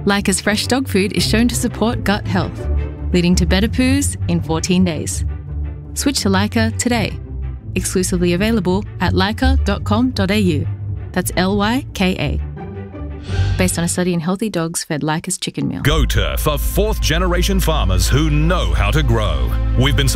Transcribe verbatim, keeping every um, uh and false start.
Lyca's fresh dog food is shown to support gut health, leading to better poos in fourteen days. Switch to Lyca today. Exclusively available at lyca dot com dot a u. That's L Y K A. Based on a study in healthy dogs fed Lyca's chicken meal. GoTurf for fourth generation farmers who know how to grow. We've been